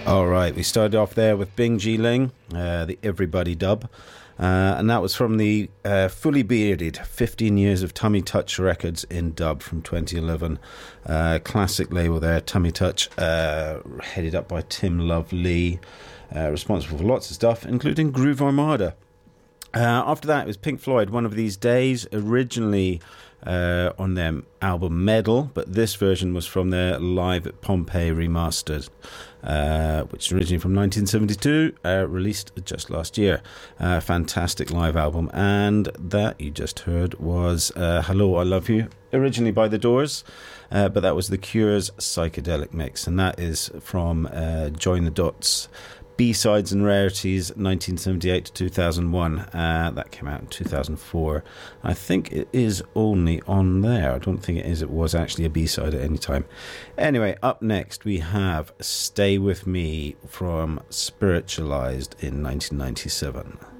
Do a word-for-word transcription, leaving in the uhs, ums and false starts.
All right, we started off there with Bing Ji Ling, uh, the Everybody dub. Uh, and that was from the uh, Fully Bearded fifteen Years of Tummy Touch Records in Dub from twenty eleven. Uh, classic label there, Tummy Touch, uh, headed up by Tim Love Lee, uh, responsible for lots of stuff, including Groove Armada. Uh, after that, it was Pink Floyd, One of These Days, originally uh, on their album Medal, but this version was from their Live at Pompeii remastered, uh, which is originally from nineteen seventy-two, uh, released just last year. Uh, fantastic live album. And that you just heard was uh, Hello, I Love You, originally by The Doors, uh, but that was The Cure's psychedelic mix, and that is from uh, Join the Dots B-Sides and Rarities nineteen seventy-eight to two thousand one. Uh, that came out in two thousand four. I think it is only on there. I don't think it is. It was actually a B-side at any time. Anyway, up next we have Stay With Me from Spiritualized in nineteen ninety-seven.